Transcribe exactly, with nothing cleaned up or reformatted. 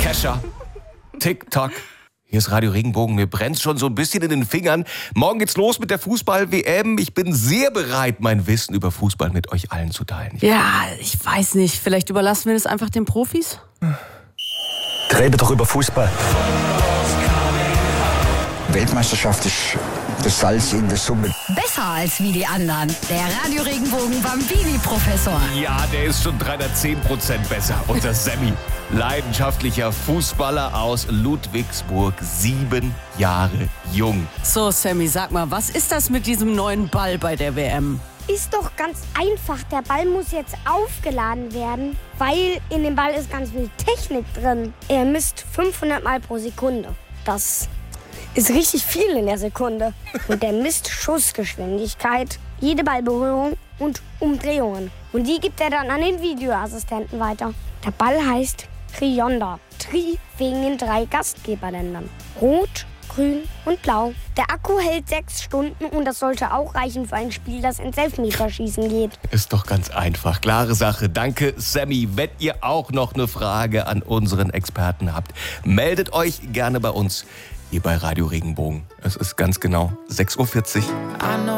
Kescher, TikTok. Hier ist Radio Regenbogen, mir brennt's schon so ein bisschen in den Fingern. Morgen geht's los mit der Fußball-W M. Ich bin sehr bereit, mein Wissen über Fußball mit euch allen zu teilen. Ja, ich weiß nicht. Vielleicht überlassen wir das einfach den Profis? Rede doch über Fußball. Weltmeisterschaft ist das Salz in der Suppe. Besser als wie die anderen. Der Radio Regenbogen Bambini-Professor. Ja, der ist schon dreihundertzehn Prozent besser. Unser Sammy, leidenschaftlicher Fußballer aus Ludwigsburg, sieben Jahre jung. So, Sammy, sag mal, was ist das mit diesem neuen Ball bei der W M? Ist doch ganz einfach. Der Ball muss jetzt aufgeladen werden, weil in dem Ball ist ganz viel Technik drin. Er misst fünfhundert Mal pro Sekunde. Das ist richtig viel in der Sekunde. Und der misst Schussgeschwindigkeit, jede Ballberührung und Umdrehungen. Und die gibt er dann an den Videoassistenten weiter. Der Ball heißt Triyonder. Tri wegen den drei Gastgeberländern. Rot, Grün und Blau. Der Akku hält sechs Stunden und das sollte auch reichen für ein Spiel, das ins Elfmeterschießen geht. Ist doch ganz einfach. Klare Sache. Danke, Sammy. Wenn ihr auch noch eine Frage an unseren Experten habt, meldet euch gerne bei uns hier bei Radio Regenbogen. Es ist ganz genau sechs Uhr vierzig.